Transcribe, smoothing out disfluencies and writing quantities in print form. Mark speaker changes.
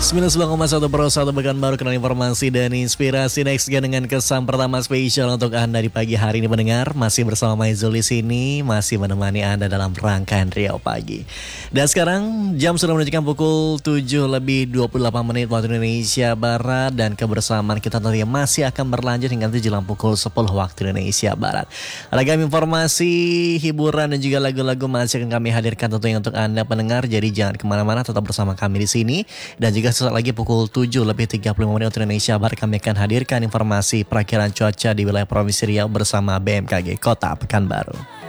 Speaker 1: 99,1 Pro 1 Pekan Baru, kenal informasi dan inspirasi Next Gen dengan kesan pertama spesial untuk Anda di pagi hari ini pendengar. Masih bersama Maizul di sini, masih menemani Anda dalam rangkaian Riau Pagi. Dan sekarang jam sudah menunjukkan pukul 7:28 waktu Indonesia Barat, dan kebersamaan kita tentunya masih akan berlanjut hingga nanti jelang pukul 10 waktu Indonesia Barat. Ragam informasi, hiburan dan juga lagu-lagu masih akan kami hadirkan tentunya untuk Anda pendengar. Jadi jangan kemana-mana, tetap bersama kami di sini. Dan juga sesaat lagi pukul 7:35 waktu Indonesia Barat kami akan hadirkan informasi perakhiran cuaca di wilayah Provinsi Riau bersama BMKG Kota Pekanbaru.